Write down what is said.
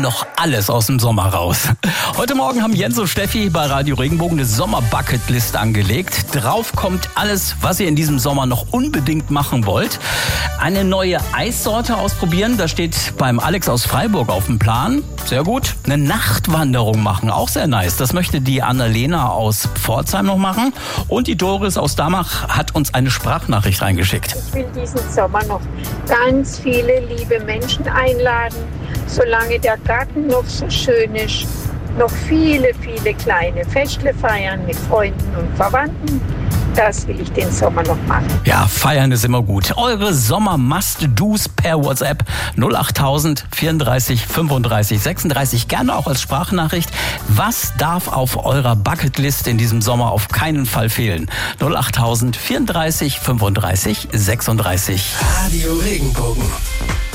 noch alles aus dem Sommer raus. Heute Morgen haben Jens und Steffi bei Radio Regenbogen eine Sommer-Bucketlist angelegt. Drauf kommt alles, was ihr in diesem Sommer noch unbedingt machen wollt. Eine neue Eissorte ausprobieren, das steht beim Alex aus Freiburg auf dem Plan. Sehr gut. Eine Nachtwanderung machen, auch sehr nice. Das möchte die Annalena aus Pforzheim noch machen. Und die Doris aus Damach hat uns eine Sprachnachricht reingeschickt. Ich will diesen Sommer noch ganz viele liebe Menschen einladen, solange der Garten noch so schön ist, noch viele, viele kleine Festle feiern mit Freunden und Verwandten. Das will ich den Sommer noch machen. Ja, feiern ist immer gut. Eure Sommer-Must-Dos per WhatsApp 08000 34 35 36. Gerne auch als Sprachnachricht. Was darf auf eurer Bucketlist in diesem Sommer auf keinen Fall fehlen? 08000 34 35 36. Radio Regenbogen.